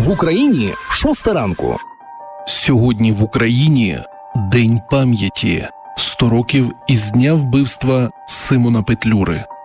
В Україні 6 ранку. Сьогодні в Україні День пам'яті. 100 років із дня вбивства Симона Петлюри.